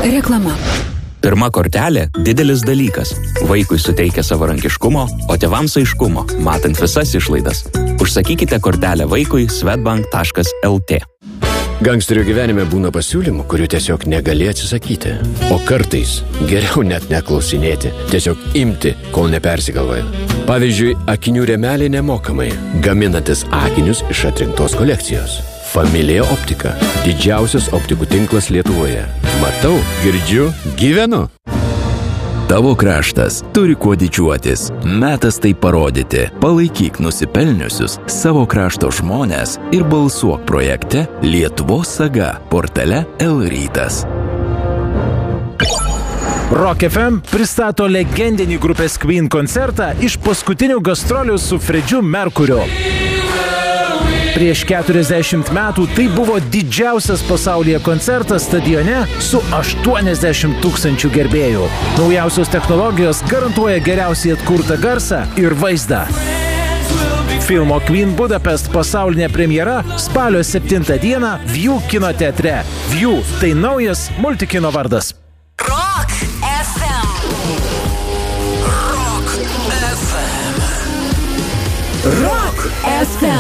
Reklama. Pirma kortelė – didelis dalykas. Vaikui suteikia savarankiškumo, o tėvams aiškumo, matant visas išlaidas. Užsakykite kortelę vaikui swedbank.lt. Gangsterio gyvenime būna pasiūlymų, kurių tiesiog negali atsisakyti. O kartais geriau net neklausinėti, tiesiog imti, kol nepersigalvoja. Pavyzdžiui, akinių rėmeliai nemokamai, gaminantis akinius iš atrinktos kolekcijos. Familija Optika – didžiausias optikų tinklas Lietuvoje. Matau, girdžiu, gyvenu. Tavo kraštas turi kuo didžiuotis. Metas tai parodyti. Palaikyk nusipelniusius savo krašto žmones ir balsuok projekte Lietuvos saga portale L-rytas. Rock FM pristato legendinį grupės Queen koncertą iš paskutinių gastrolių su Fredžiu Merkuriu. Prieš 40 metų tai buvo didžiausias pasaulyje koncertas stadione su 80 000 gerbėjų. Naujausios technologijos garantuoja geriausiai atkurtą garsą ir vaizdą. Filmo Queen Budapest pasaulinė premjera spalio 7 dieną View kino teatre. View – tai naujas multikino vardas. Rock FM. Rock FM. Rock FM.